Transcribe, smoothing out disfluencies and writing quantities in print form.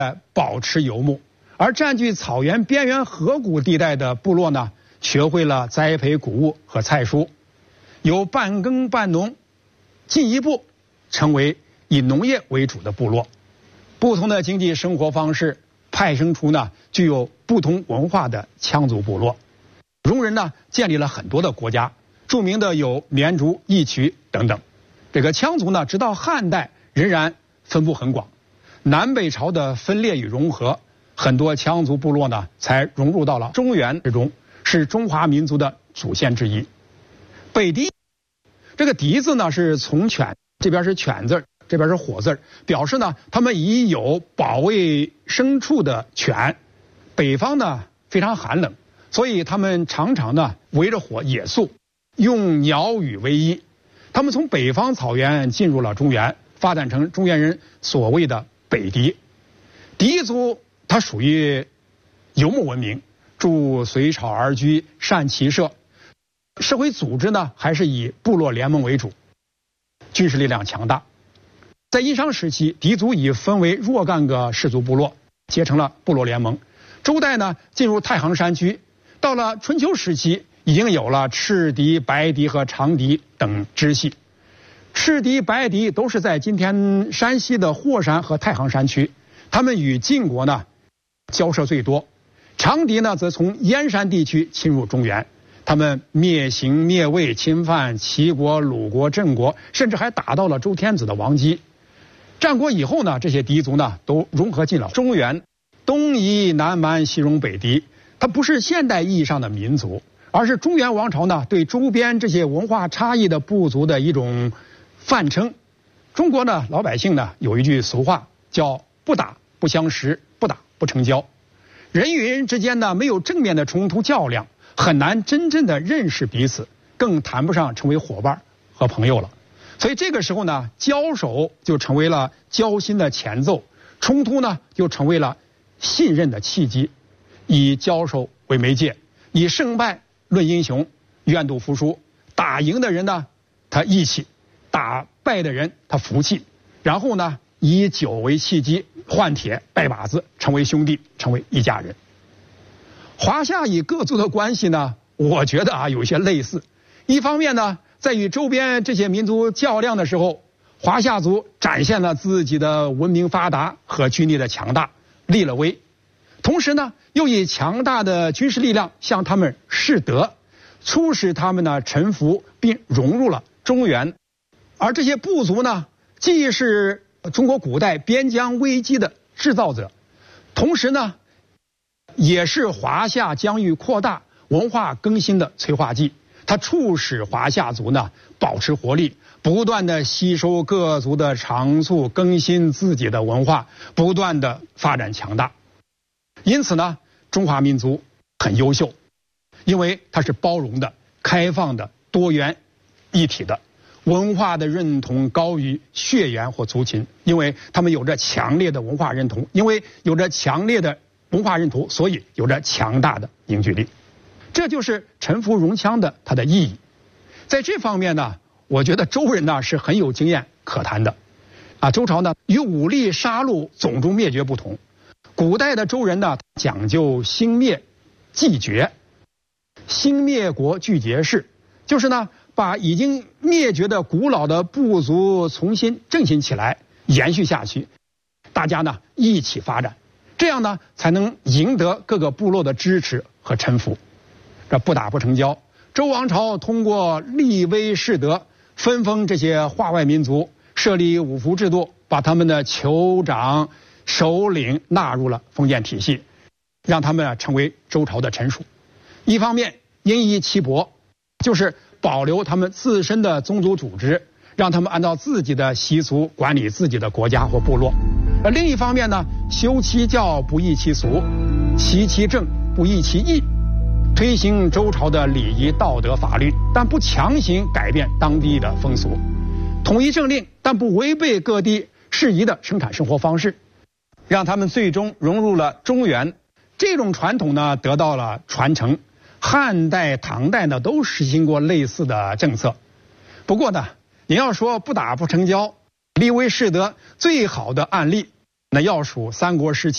保持游牧，而占据草原边缘河谷地带的部落呢，学会了栽培谷物和菜蔬，由半耕半农进一步成为以农业为主的部落。不同的经济生活方式派生出呢具有不同文化的羌族部落。戎人呢建立了很多的国家，著名的有绵竹、义渠等等。这个羌族呢直到汉代仍然分布很广，南北朝的分裂与融合，很多羌族部落呢才融入到了中原之中，是中华民族的祖先之一。北狄，这个狄字呢是从犬，这边是犬字，这边是火字，表示呢他们已有保卫牲畜的犬。北方呢非常寒冷，所以他们常常呢围着火野宿，用鸟语为衣。他们从北方草原进入了中原，发展成中原人所谓的北狄。狄族它属于游牧文明，筑随草而居，善骑射，社会组织呢还是以部落联盟为主，军事力量强大。在殷商时期，狄族已分为若干个氏族部落，结成了部落联盟。周代呢进入太行山区，到了春秋时期已经有了赤狄、白狄和长狄等支系。赤狄、白狄都是在今天山西的霍山和太行山区，他们与晋国呢交涉最多。长狄呢则从燕山地区侵入中原，他们灭邢、灭魏，侵犯齐国、鲁国、郑国，甚至还打到了周天子的王姬。战国以后呢，这些狄族呢都融合进了中原，东夷、南蛮、西戎、北狄，它不是现代意义上的民族，而是中原王朝呢对周边这些文化差异的部族的一种泛称。中国呢老百姓呢有一句俗话叫不打不相识，不打不成交。人与人之间呢没有正面的冲突较量，很难真正的认识彼此，更谈不上成为伙伴和朋友了。所以这个时候呢，交手就成为了交心的前奏，冲突呢就成为了信任的契机。以交手为媒介，以胜败论英雄，愿赌服输。打赢的人呢他义气，打败的人他服气，然后呢以酒为契机，换帖拜把子，成为兄弟，成为一家人。华夏与各族的关系呢，我觉得有些类似。一方面呢，在与周边这些民族较量的时候，华夏族展现了自己的文明发达和军力的强大，立了威。同时呢，又以强大的军事力量向他们示德，促使他们呢臣服并融入了中原。而这些部族呢，既是中国古代边疆危机的制造者，同时呢也是华夏疆域扩大、文化更新的催化剂。它促使华夏族呢保持活力，不断的吸收各族的长处，更新自己的文化，不断的发展强大。因此呢，中华民族很优秀，因为它是包容的、开放的、多元一体的。文化的认同高于血缘或族群，因为他们有着强烈的文化认同，因为有着强烈的文化认同，所以有着强大的凝聚力。这就是臣服戎羌的它的意义。在这方面呢，我觉得周人呢是很有经验可谈的。周朝呢与武力杀戮、种族灭绝不同，古代的周人呢讲究兴灭继绝，兴灭国俱结氏，就是呢把已经灭绝的古老的部族重新振兴起来，延续下去，大家呢一起发展，这样呢才能赢得各个部落的支持和臣服。这不打不成交。周王朝通过立威示德，分封这些化外民族，设立五服制度，把他们的酋长、首领纳入了封建体系，让他们成为周朝的臣属。一方面因夷其薄，就是保留他们自身的宗族组织，让他们按照自己的习俗管理自己的国家或部落。另一方面呢，修其教不异其俗，齐其政不异其义，推行周朝的礼仪道德法律，但不强行改变当地的风俗，统一政令，但不违背各地适宜的生产生活方式，让他们最终融入了中原。这种传统呢得到了传承，汉代、唐代呢都实行过类似的政策。不过呢，你要说不打不成交，立威示德最好的案例，那要数三国时期